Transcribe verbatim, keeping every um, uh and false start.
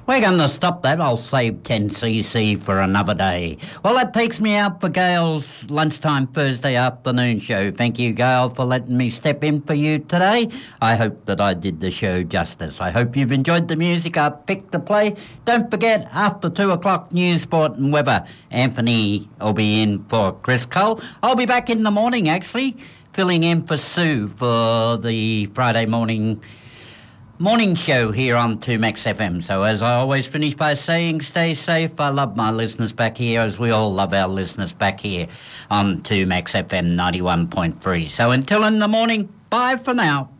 We're going to stop that. I'll save ten C C for another day. Well, that takes me out for Gail's lunchtime Thursday afternoon show. Thank you, Gail, for letting me step in for you today. I hope that I did the show justice. I hope you've enjoyed the music I picked to play. Don't forget, after two o'clock, news, sport and weather. Anthony will be in for Chris Cole. I'll be back in the morning, actually, filling in for Sue for the Friday morning morning show here on two Max F M. So as I always finish by saying, stay safe. I love my listeners back here, as we all love our listeners back here on two Max F M ninety-one point three. So until in the morning, bye for now.